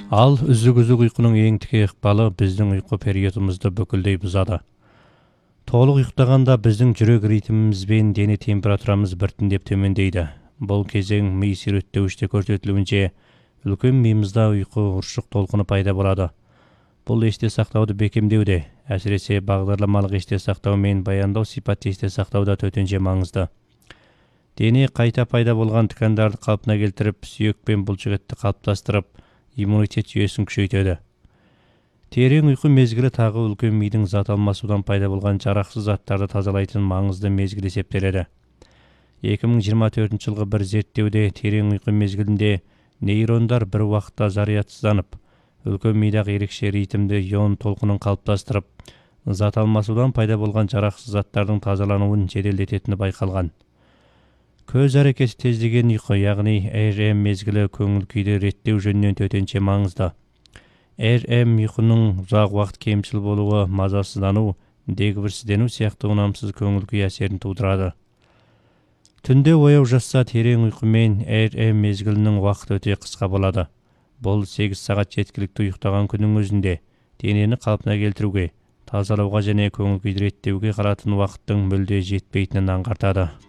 Ал үзүк-үзүк уйкунун эң тike ыкпалы биздин уйку периодумузду бүкүлдөй бузады. Толук уйктаганда биздин жүрөк ритмибиз менен дене температурамыз биртиндеп төмөндөйдү. Бул кезең ми сүрөттөгүчтө көрсөтүлгөнчө үлкөн миымызда уйку урушук толкуну пайда болот. Бул эсте сактооду бекемдөөдө, әсиресе багдарламалык эсте сактоо менен баяндоо сипаттуу эсте сактоодо төтөнчө маңызды. Дене кайта пайда болгон ткандарды калпына келтирип, сүйөк пен булчугетти калыпташтырып, иммунитет жүйөсүн күчөйтөдү. Терең уйку мезгили тагы үлкөн мидин зат алмасуудан пайда болгон жараксыз заттарды тазалайтын маңызды мезгил эсептелет. 2024 жылғы bir зерттөөдө терең уйку мезгилинде нейрондар bir убакытта зарядсызданып, үлкөн мидагы эрекче ритмди ион толкунун калыпташтырып, зат алмасуудан пайда болгон жараксыз заттардын тазалануун жеделдететини байкалган. Көз аракети тездеген уйку, ягни REM мезгили көңүл күйдү реттөө жөнүнөн төтөнчө маңызда. REM уйкунун узак убакыт кемчил болуу, мазасыздануу, дегбирсизденүү сыяктуу унамсыз көңүл күй әсерин туудурат. Түндө ояу жатса терең уйку менен REM мезгилинин убакыты өтө кыска болот. Бул 8 саат жеткиликтүү уйктаган күнүн өзүндө денени калпына келтирүүгө, тазалоого жана көңүл күйдү реттөөгө каратын убакыттын мүлдө жетпейтинин аңгартат.